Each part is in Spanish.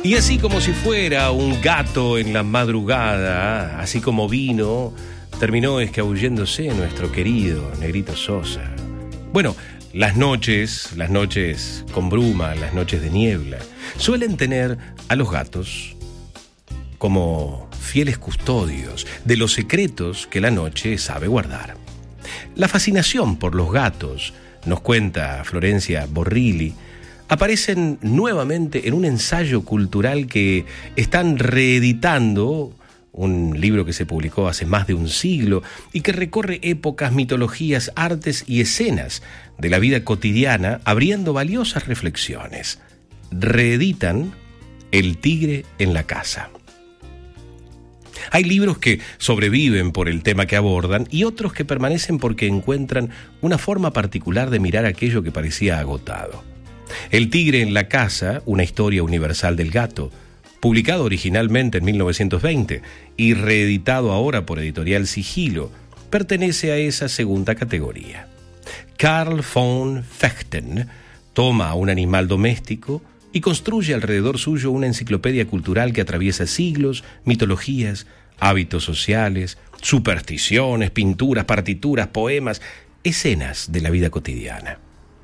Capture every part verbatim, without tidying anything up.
Y así como si fuera un gato en la madrugada, así como vino, terminó escabulléndose nuestro querido Negrito Sosa. Bueno, las noches, las noches con bruma, las noches de niebla, suelen tener a los gatos como fieles custodios de los secretos que la noche sabe guardar. La fascinación por los gatos, nos cuenta Florencia Borrilli, aparecen nuevamente en un ensayo cultural que están reeditando, un libro que se publicó hace más de un siglo y que recorre épocas, mitologías, artes y escenas de la vida cotidiana, abriendo valiosas reflexiones. Reeditan El tigre en la casa. Hay libros que sobreviven por el tema que abordan y otros que permanecen porque encuentran una forma particular de mirar aquello que parecía agotado. El tigre en la casa, una historia universal del gato, publicado originalmente en mil novecientos veinte y reeditado ahora por Editorial Sigilo, pertenece a esa segunda categoría. Carl von Fechten toma a un animal doméstico y construye alrededor suyo una enciclopedia cultural que atraviesa siglos, mitologías, hábitos sociales, supersticiones, pinturas, partituras, poemas, escenas de la vida cotidiana.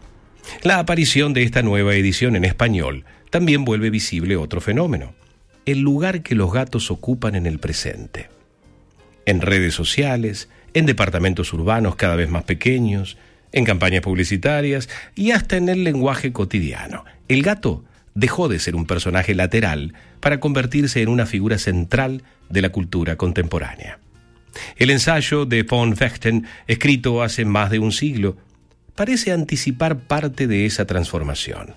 La aparición de esta nueva edición en español también vuelve visible otro fenómeno: el lugar que los gatos ocupan en el presente. En redes sociales, en departamentos urbanos cada vez más pequeños, en campañas publicitarias y hasta en el lenguaje cotidiano. El gato dejó de ser un personaje lateral para convertirse en una figura central de la cultura contemporánea. El ensayo de von Fechten, escrito hace más de un siglo, parece anticipar parte de esa transformación.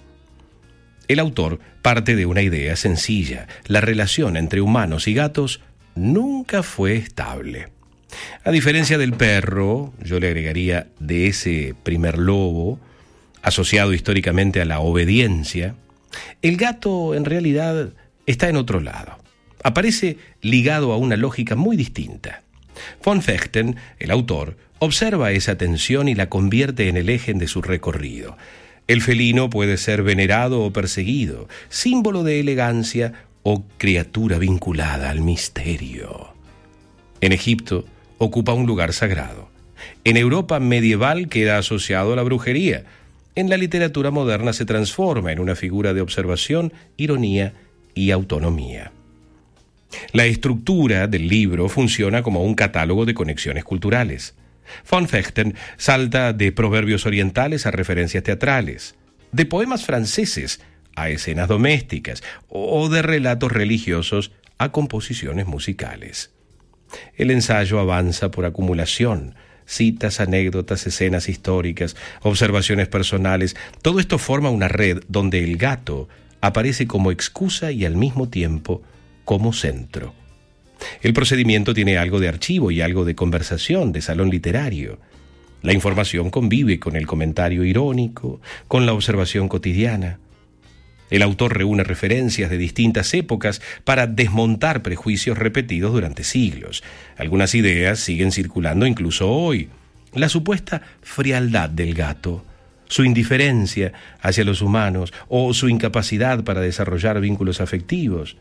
El autor parte de una idea sencilla: la relación entre humanos y gatos nunca fue estable. A diferencia del perro, yo le agregaría de ese primer lobo, asociado históricamente a la obediencia, el gato en realidad está en otro lado. Aparece ligado a una lógica muy distinta. Von Fechten, el autor, observa esa tensión y la convierte en el eje de su recorrido. El felino puede ser venerado o perseguido, símbolo de elegancia o criatura vinculada al misterio. En Egipto ocupa un lugar sagrado. En Europa medieval queda asociado a la brujería. En la literatura moderna se transforma en una figura de observación, ironía y autonomía. La estructura del libro funciona como un catálogo de conexiones culturales. Von Fechten salta de proverbios orientales a referencias teatrales, de poemas franceses a escenas domésticas o de relatos religiosos a composiciones musicales. El ensayo avanza por acumulación: citas, anécdotas, escenas históricas, observaciones personales. Todo esto forma una red donde el gato aparece como excusa y al mismo tiempo como centro. El procedimiento tiene algo de archivo y algo de conversación, de salón literario. La información convive con el comentario irónico, con la observación cotidiana. El autor reúne referencias de distintas épocas para desmontar prejuicios repetidos durante siglos. Algunas ideas siguen circulando incluso hoy. La supuesta frialdad del gato, su indiferencia hacia los humanos o su incapacidad para desarrollar vínculos afectivos.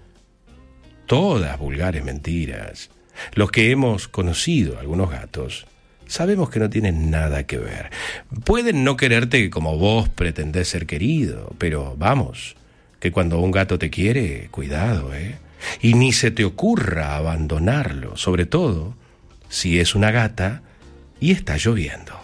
Todas vulgares mentiras. Los que hemos conocido algunos gatos sabemos que no tienen nada que ver. Pueden no quererte como vos pretendés ser querido, pero vamos, que cuando un gato te quiere, cuidado, ¿eh? Y ni se te ocurra abandonarlo, sobre todo si es una gata y está lloviendo.